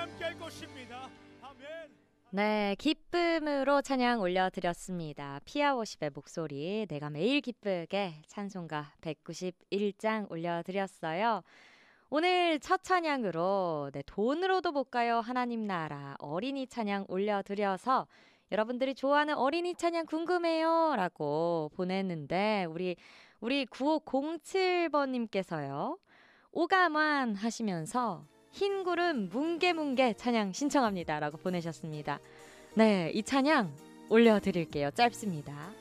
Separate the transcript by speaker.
Speaker 1: 함께할 것입니다. 아멘.
Speaker 2: 네, 기쁨으로 찬양 올려드렸습니다. 피아워십의 목소리, 내가 매일 기쁘게 찬송가 191장 올려드렸어요. 오늘 첫 찬양으로 돈으로도 못 가요 하나님 나라 어린이 찬양 올려드려서 여러분들이 좋아하는 어린이 찬양 궁금해요 라고 보냈는데 우리 9507번님께서요. 오감완 하시면서 흰 구름 뭉게뭉게 찬양 신청합니다 라고 보내셨습니다. 네, 이 찬양 올려드릴게요. 짧습니다.